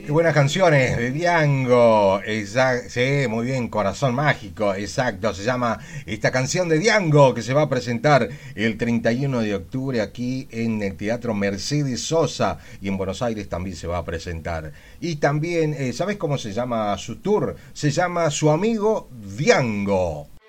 Qué buenas canciones de Diango. Sí, muy bien, Corazón Mágico, exacto. Se llama esta canción de Diango que se va a presentar el 31 de octubre aquí en el Teatro Mercedes Sosa y en Buenos Aires también se va a presentar. Y también, ¿sabes cómo se llama su tour? Se llama Su Amigo Diango.